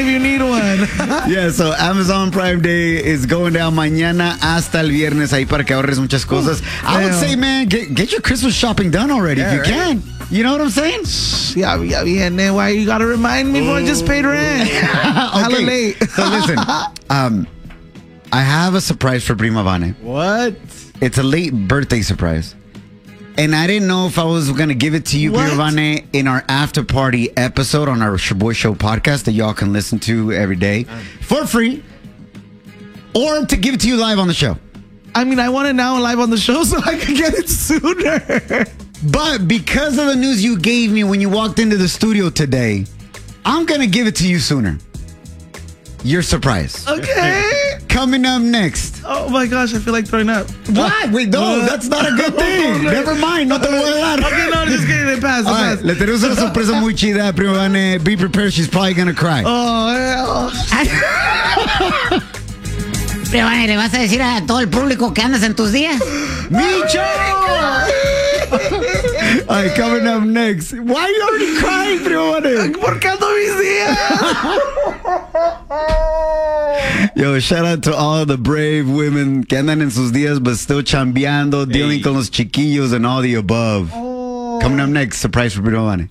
if you need one. Yeah, so Amazon Prime Day is going down mañana hasta el viernes ahí para que ahorres muchas cosas. I would say, man, get your Christmas shopping done already if you can. You know what I'm saying? Yeah, why you gotta remind me before I just paid rent? Hella late. So listen, I have a surprise for Prima Vane. What? It's a late birthday surprise. And I didn't know if I was going to give it to you, Prima Vane, in our after party episode on our Shaboy Show podcast that y'all can listen to every day for free, or to give it to you live on the show. I mean, I want it now live on the show so I can get it sooner. But because of the news you gave me when you walked into the studio today, I'm going to give it to you sooner. Your surprise. Okay. Coming up next. Oh my gosh, I feel like throwing up. What? Wait, no, that's not a good thing. Never mind, no te lo voy a dar. Okay, no, just kidding, it passed. All right, le tenemos una sorpresa muy chida, Prima Vane. Be prepared, she's probably going to cry. Oh, Pero Vane, ¿le vas a decir a todo el público que andas en tus días? ¡Micho! All right, coming up next. Why are you already crying, Prima Vane? ¿Por qué ando mis días? Yo, shout out to all the brave women que andan en sus días but still chambeando, dealing con los chiquillos and all the above. Coming up next, surprise for Prima Vane.